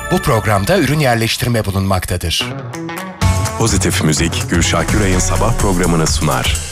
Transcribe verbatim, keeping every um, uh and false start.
Bu programda ürün yerleştirme bulunmaktadır. Pozitif Müzik, Gülşah Güray'ın sabah programını sunar.